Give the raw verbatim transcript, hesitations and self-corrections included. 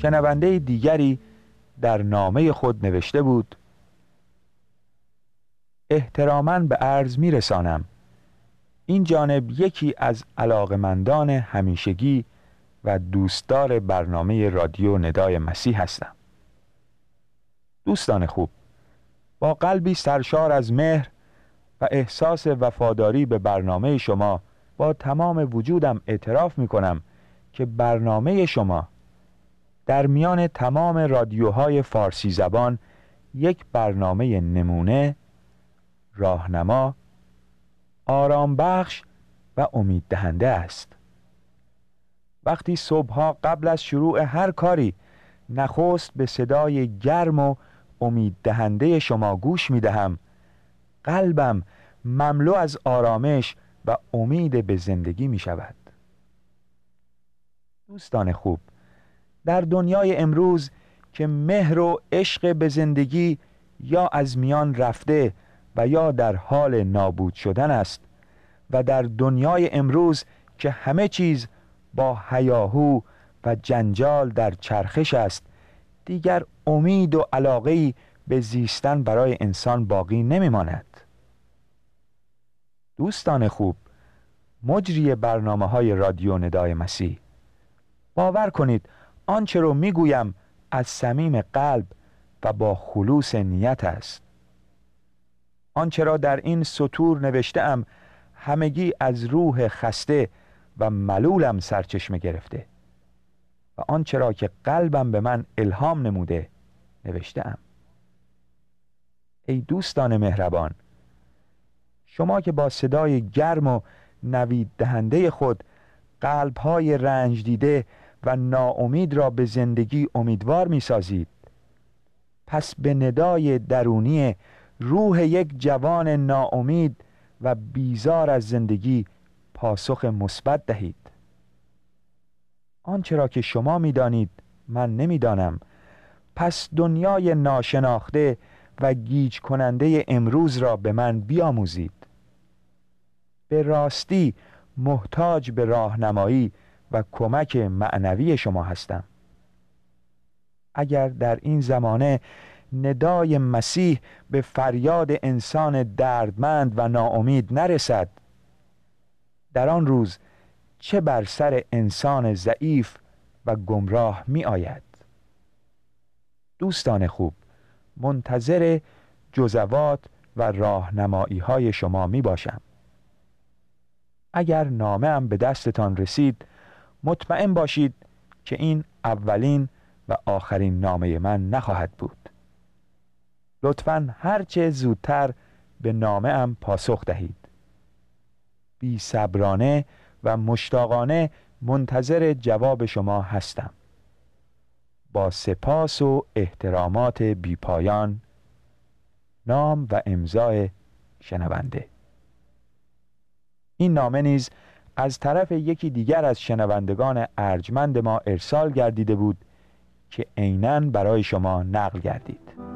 شنونده دیگری در نامه خود نوشته بود: احتراما به عرض می رسانم این جانب یکی از علاقمندان همیشگی و دوستدار برنامه رادیو ندای مسیح هستم. دوستان خوب، با قلبی سرشار از مهر و احساس وفاداری به برنامه شما با تمام وجودم اعتراف می کنم که برنامه شما در میان تمام رادیوهای فارسی زبان یک برنامه نمونه، راهنما، آرام بخش و امید دهنده است. وقتی صبحها قبل از شروع هر کاری نخست به صدای گرم و امید دهنده شما گوش می دهم، قلبم مملو از آرامش و امید به زندگی می شود. دوستان خوب، در دنیای امروز که مهر و عشق به زندگی یا از میان رفته و یا در حال نابود شدن است و در دنیای امروز که همه چیز با هیاهو و جنجال در چرخش است، دیگر امید و علاقه‌ای به زیستن برای انسان باقی نمی‌ماند. دوستان خوب، مجری برنامه‌های رادیو ندای مسیح، باور کنید آنچه رو میگویم از صمیم قلب و با خلوص نیت است. آنچه را در این سطور نوشته‌ام همگی از روح خسته و ملولم سرچشمه گرفته و آنچه را که قلبم به من الهام نموده نوشته‌ام. ای دوستان مهربان، شما که با صدای گرم و نوید دهنده خود قلب‌های رنج دیده و ناامید را به زندگی امیدوار می‌سازید، پس به ندای درونی روح یک جوان ناامید و بیزار از زندگی پاسخ مثبت دهید. آنچه را که شما می‌دانید من نمی‌دانم، پس دنیای ناشناخته و گیج کننده امروز را به من بیاموزید. به راستی محتاج به راهنمایی و کمک معنوی شما هستم. اگر در این زمانه ندای مسیح به فریاد انسان دردمند و ناامید نرسد، در آن روز چه بر سر انسان ضعیف و گمراه می آید؟ دوستان خوب، منتظر جزوات و راهنمایی های شما می باشم. اگر نامه ام به دستتان رسید، مطمئن باشید که این اولین و آخرین نامه من نخواهد بود. لطفاً هرچه زودتر به نامه ام پاسخ دهید. بی صبرانه و مشتاقانه منتظر جواب شما هستم. با سپاس و احترامات بی پایان، نام و امضای شنونده. این نامه نیز از طرف یکی دیگر از شنوندگان ارجمند ما ارسال گردیده بود که عیناً برای شما نقل گردید.